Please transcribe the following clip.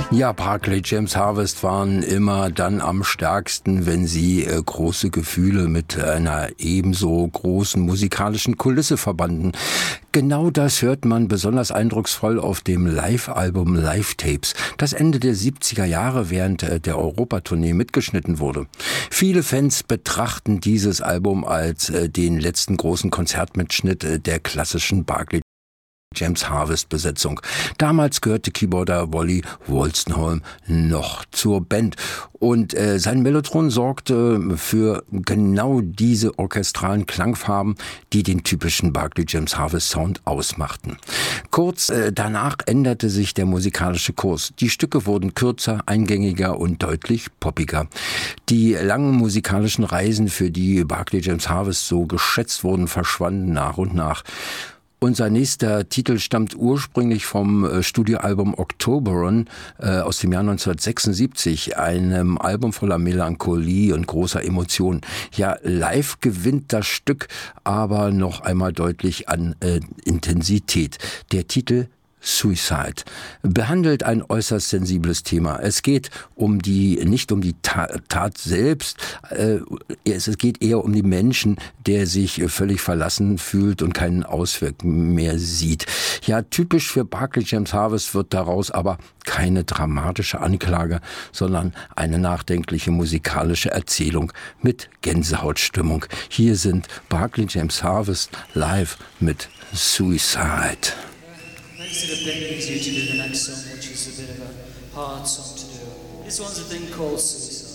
Ja, Barclay James Harvest waren immer dann am stärksten, wenn sie große Gefühle mit einer ebenso großen musikalischen Kulisse verbanden. Genau das hört man besonders eindrucksvoll auf dem Live-Album Live Tapes, das Ende der 70er Jahre während der Europatournee mitgeschnitten wurde. Viele Fans betrachten dieses Album als den letzten großen Konzertmitschnitt der klassischen Barclay James Harvest Besetzung. Damals gehörte Keyboarder Wally Wolstenholme noch zur Band und sein Mellotron sorgte für genau diese orchestralen Klangfarben, die den typischen Barclay James Harvest Sound ausmachten. Kurz danach änderte sich der musikalische Kurs. Die Stücke wurden kürzer, eingängiger und deutlich poppiger. Die langen musikalischen Reisen, für die Barclay James Harvest so geschätzt wurden, verschwanden nach und nach. Unser nächster Titel stammt ursprünglich vom Studioalbum Octoberon aus dem Jahr 1976, einem Album voller Melancholie und großer Emotion. Ja, live gewinnt das Stück aber noch einmal deutlich an Intensität. Der Titel Suicide behandelt ein äußerst sensibles Thema. Es geht nicht um die Tat selbst, es geht eher um die Menschen, der sich völlig verlassen fühlt und keinen Ausweg mehr sieht. Ja, typisch für Barclay James Harvest wird daraus aber keine dramatische Anklage, sondern eine nachdenkliche musikalische Erzählung mit Gänsehautstimmung. Hier sind Barclay James Harvest live mit Suicide. Makes it a bit easier to do the next song, which is a bit of a hard song to do. This one's a thing called Suicide.